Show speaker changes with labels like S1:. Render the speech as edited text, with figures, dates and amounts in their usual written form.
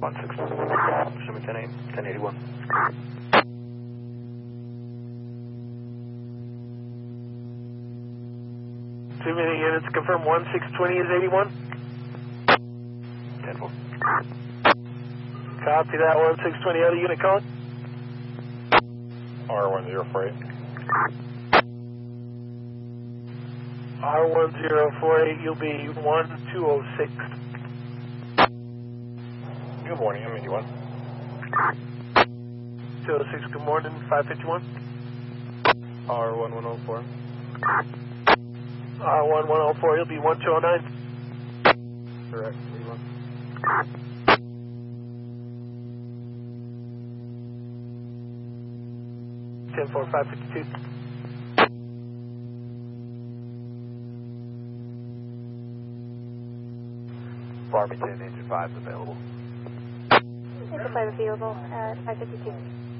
S1: Assuming 1081.
S2: 2 minute units, confirm 1620 is 81.
S1: 10-4.
S2: Copy that, 1620, other unit calling.
S3: R1048.
S2: R1048, you'll be 1206.
S3: Good morning, I'm 81.
S2: 206, good morning, 551.
S3: R1104.
S2: R1104, you'll be 1209.
S3: Correct, 81.
S2: Ten 4 552.
S1: Farmington, engine 5 is available.
S4: Engine 5 available at 552.